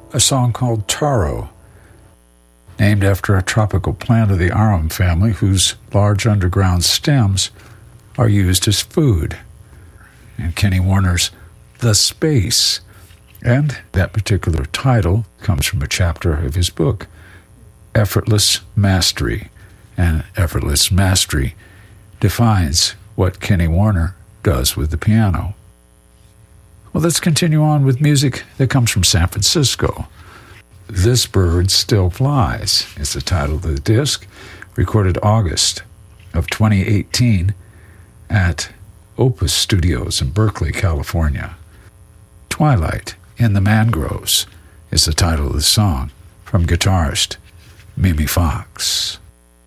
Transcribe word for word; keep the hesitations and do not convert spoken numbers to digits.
a song called Taro, named after a tropical plant of the arum family whose large underground stems are used as food. And Kenny Werner's The Space, and that particular title comes from a chapter of his book, Effortless Mastery. And Effortless Mastery defines what Kenny Werner does with the piano. Well, let's continue on with music that comes from San Francisco. This Bird Still Flies is the title of the disc, recorded August of twenty eighteen at Opus Studios in Berkeley, California. Twilight in the Mangroves is the title of the song, from guitarist Mimi Fox.